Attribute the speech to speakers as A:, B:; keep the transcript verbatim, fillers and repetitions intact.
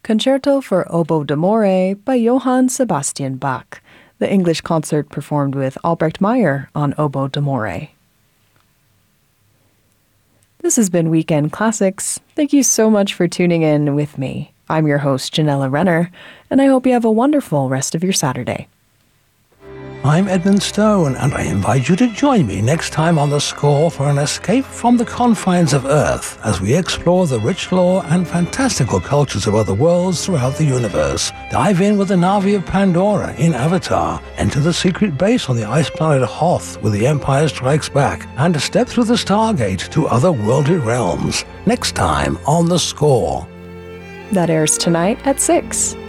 A: Concerto for Oboe d'Amore by Johann Sebastian Bach, the English concert performed with Albrecht Meyer on Oboe d'Amore. This has been Weekend Classics. Thank you so much for tuning in with me. I'm your host, Janella Renner, and I hope you have a wonderful rest of your Saturday.
B: I'm Edmund Stone, and I invite you to join me next time on The Score for an escape from the confines of Earth as we explore the rich lore and fantastical cultures of other worlds throughout the universe. Dive in with the Na'vi of Pandora in Avatar, enter the secret base on the ice planet Hoth with The Empire Strikes Back, and step through the Stargate to otherworldly realms. Next time on The Score.
A: That airs tonight at six.